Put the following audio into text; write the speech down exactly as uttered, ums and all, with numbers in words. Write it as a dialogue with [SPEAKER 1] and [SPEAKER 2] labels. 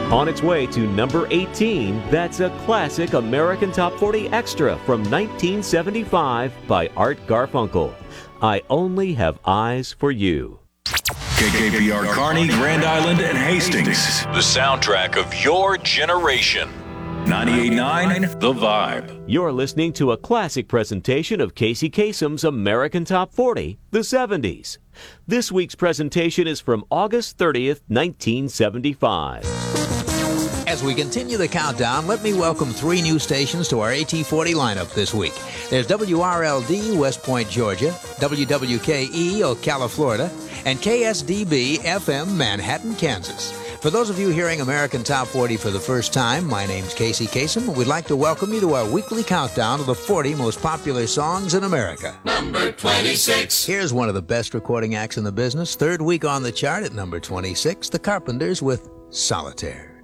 [SPEAKER 1] On its way to number eighteen, that's a classic American Top forty Extra from nineteen seventy-five by Art Garfunkel. I Only Have Eyes for You.
[SPEAKER 2] K K P R Kearney, Grand Island, and Hastings.
[SPEAKER 3] The soundtrack of your generation.
[SPEAKER 2] ninety-eight point nine The Vibe.
[SPEAKER 1] You're listening to a classic presentation of Casey Kasem's American Top forty, the seventies. This week's presentation is from August thirtieth, nineteen seventy-five.
[SPEAKER 4] As we continue the countdown, let me welcome three new stations to our A T forty lineup this week. There's W R L D, West Point, Georgia, W W K E, Ocala, Florida, and K S D B F M, Manhattan, Kansas. For those of you hearing American Top forty for the first time, my name's Casey Kasem, and we'd like to welcome you to our weekly countdown of the forty most popular songs in America.
[SPEAKER 5] Number twenty-six.
[SPEAKER 4] Here's one of the best recording acts in the business, third week on the chart at number twenty-six, The Carpenters with Solitaire.